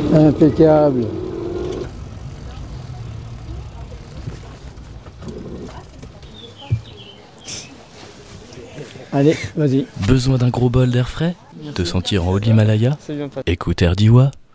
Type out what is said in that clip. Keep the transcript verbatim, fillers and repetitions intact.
Impeccable. Allez, vas-y. Besoin d'un gros bol d'air frais? Te sentir en haut de l'Himalaya? Écoute Air d'Iwa.